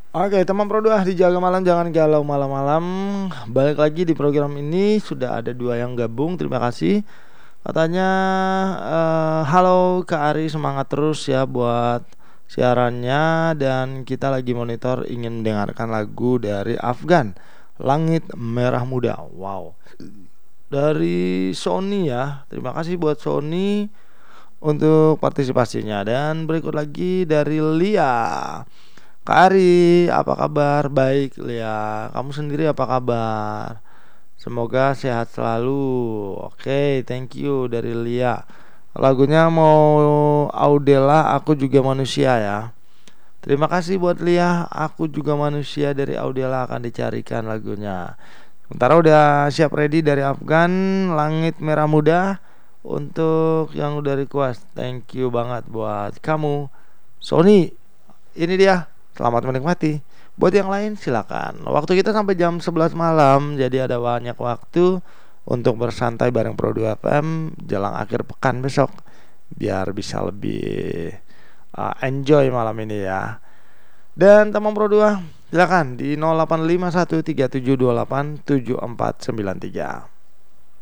Oke, teman Pro 2 dijaga malam jangan galau malam-malam. Balik lagi di program ini sudah ada dua yang gabung. Terima kasih. Katanya halo Kak Ari, semangat terus ya buat siarannya, dan kita lagi monitor ingin mendengarkan lagu dari Afgan, Langit Merah Muda. Wow. Dari Sony ya. Terima kasih buat Sony untuk partisipasinya. Dan berikut lagi dari Lia. Kak Ari, apa kabar? Baik, Lia. Kamu sendiri apa kabar? Semoga sehat selalu. Oke, thank you dari Lia. Lagunya mau Audela, Aku Juga Manusia ya. Terima kasih buat Lia, Aku Juga Manusia dari Audela akan dicarikan lagunya. Sementara udah siap ready dari Afgan, Langit Merah Muda. Untuk yang udah request, thank you banget buat kamu Sony. Ini dia, selamat menikmati. Buat yang lain silakan. Waktu kita sampai jam 11 malam, jadi ada banyak waktu untuk bersantai bareng Pro 2 FM jelang akhir pekan besok, biar bisa lebih enjoy malam ini ya. Dan teman Pro 2 silakan di 085137287493.